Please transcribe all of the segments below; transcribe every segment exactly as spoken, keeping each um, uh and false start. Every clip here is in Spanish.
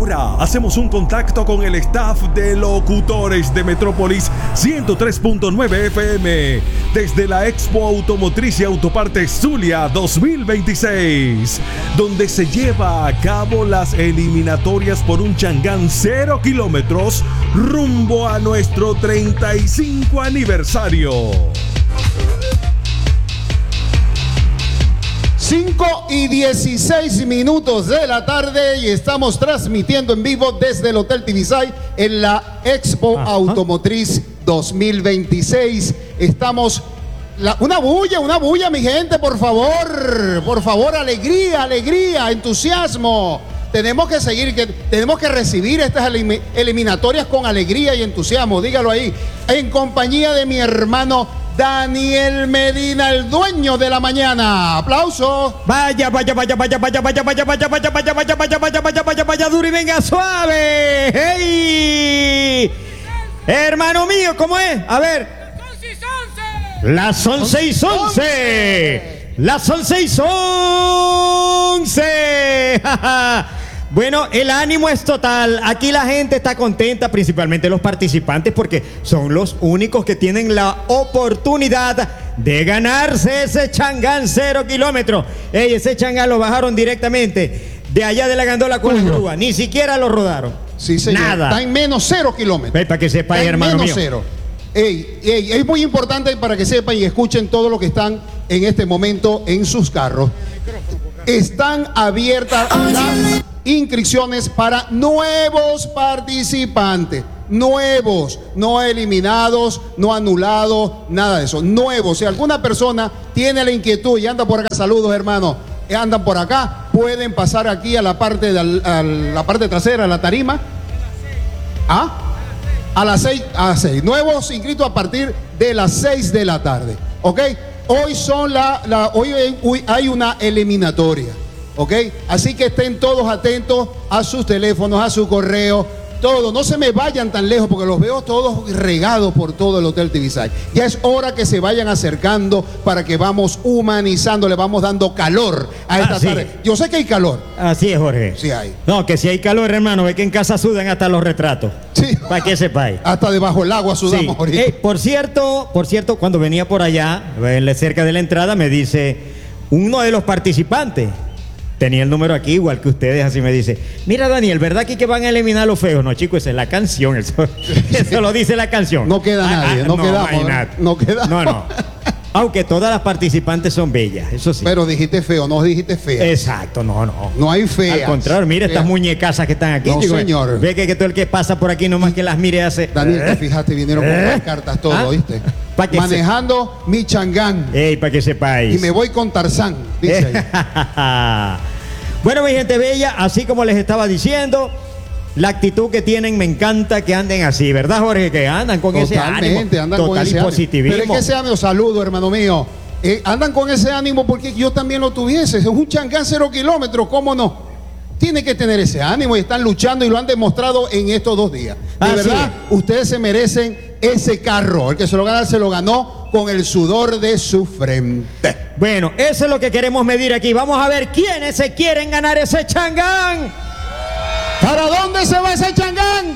Ahora hacemos un contacto con el staff de locutores de Metrópolis ciento tres punto nueve F M desde la Expo Automotriz y Autopartes Zulia dos mil veintiséis, donde se lleva a cabo las eliminatorias por un Changán cero kilómetros rumbo a nuestro treinta y cinco aniversario. cinco y dieciséis minutos de la tarde y estamos transmitiendo en vivo desde el Hotel Tibisay en la Expo Ajá. Automotriz dos mil veintiséis. Estamos... La, una bulla, una bulla, mi gente, por favor. Por favor, alegría, alegría, entusiasmo. Tenemos que seguir, que, tenemos que recibir estas elim, eliminatorias con alegría y entusiasmo. Dígalo ahí. En compañía de mi hermano Daniel Medina, el dueño de la mañana. Aplauso. Vaya, vaya, vaya, vaya, vaya, vaya, vaya, vaya, vaya, vaya, vaya, vaya, vaya, vaya, vaya, vaya, duro y venga suave. ¡Hey! Hermano mío, ¿cómo es? A ver. Las once y once. Las once y once. Bueno, el ánimo es total. Aquí la gente está contenta, principalmente los participantes, porque son los únicos que tienen la oportunidad de ganarse ese Changán cero kilómetros. Ey, ese Changán lo bajaron directamente de allá de la gandola con la grúa. Ni siquiera lo rodaron. Sí, señor. Nada. Está en menos cero kilómetros. Ve, para que sepa, está hermano menos mío. cero. Ey, ey, es muy importante para que sepan y escuchen todo lo que están en este momento en sus carros. Están abiertas las inscripciones para nuevos participantes. Nuevos, no eliminados, no anulados, nada de eso. Nuevos. Si alguna persona tiene la inquietud y anda por acá, saludos hermanos, andan por acá, pueden pasar aquí a la parte, de, a la parte trasera, a la tarima. ¿Ah? A las seis, a las seis. Nuevos inscritos a partir de las seis de la tarde. ¿Ok? Hoy son la, la hoy, hoy hay una eliminatoria. ¿Ok? Así que estén todos atentos a sus teléfonos, a su correo, todo. No se me vayan tan lejos porque los veo todos regados por todo el Hotel Tibisay. Ya es hora que se vayan acercando para que vamos humanizando, le vamos dando calor a esta ah, sí. tarde. Yo sé que hay calor. Así es, Jorge. Sí hay. No, que si hay calor, hermano, ve que en casa sudan hasta los retratos. Sí. Para que sepáis. Hasta debajo del agua sudamos sí. ahorita. Eh, por cierto, por cierto, cuando venía por allá, cerca de la entrada, me dice uno de los participantes. Tenía el número aquí, igual que ustedes, así me dice, mira Daniel, ¿verdad aquí que van a eliminar los feos? No, chicos, esa es la canción, eso, eso lo dice la canción. No queda ah, nadie, ah, no, no quedamos, ¿eh? No quedamos. No, no. Aunque todas las participantes son bellas, eso sí. Pero dijiste feo, no dijiste fea. Exacto, no, no. No hay feas. Al contrario, mira feas. Estas muñecasas que están aquí. No, chico, señor. Ve que, que todo el que pasa por aquí nomás que las mire hace... Daniel, te fijaste, vinieron con las cartas todo, ¿Ah? ¿Viste? Manejando se... mi Changán. Ey, para que sepáis. Y me voy con Tarzán, dice ahí. Bueno, mi gente bella, así como les estaba diciendo, la actitud que tienen me encanta que anden así, ¿verdad, Jorge? Que andan con Totalmente, ese ánimo andan total con ese y positivismo. Ánimo. Pero es que ese ánimo, saludo, hermano mío. Eh, andan con ese ánimo porque yo también lo tuviese. Es un Changán cero kilómetros, ¿cómo no? Tiene que tener ese ánimo y están luchando y lo han demostrado en estos dos días. De así verdad, es. Ustedes se merecen ese carro. El que se lo gana, se lo ganó con el sudor de su frente. Bueno, eso es lo que queremos medir aquí. Vamos a ver quiénes se quieren ganar ese Changán. ¿Para dónde se va ese Changán?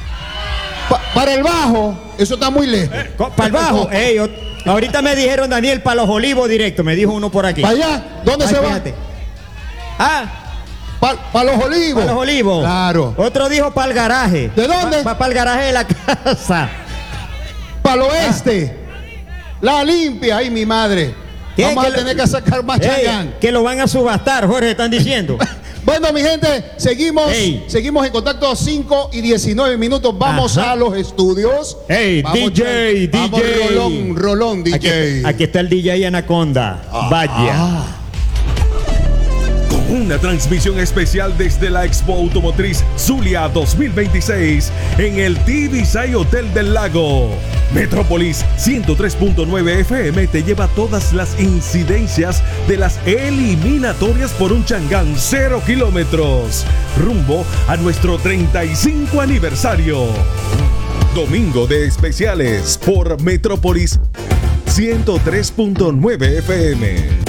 Pa para el bajo. Eso está muy lejos. Eh, para el bajo. Ey, yo, ahorita me dijeron, Daniel, para los Olivos directo. Me dijo uno por aquí. ¿Para allá? ¿Dónde Ay, se fíjate. va? Ah. Para pa los Olivos. Para los Olivos. Claro. Otro dijo para el garaje. ¿De dónde? Para pa el garaje de la casa. Para el oeste. Ah. La limpia, ay mi madre. Vamos a que tener que sacar más Changán. Que lo van a subastar, Jorge, están diciendo. Bueno, mi gente, seguimos, Ey. seguimos en contacto, cinco y diecinueve minutos. Vamos Ajá. a los estudios. Hey, vamos, D J, vamos, D J. Rolón, Rolón, D J. Aquí, aquí está el D J Anaconda. Ah, Vaya. Ah. Una transmisión especial desde la Expo Automotriz Zulia dos mil veintiséis en el Tibisay Hotel del Lago. Metrópolis ciento tres punto nueve F M te lleva todas las incidencias de las eliminatorias por un Changán cero kilómetros rumbo a nuestro treinta y cinco aniversario. Domingo de especiales por Metrópolis ciento tres punto nueve F M.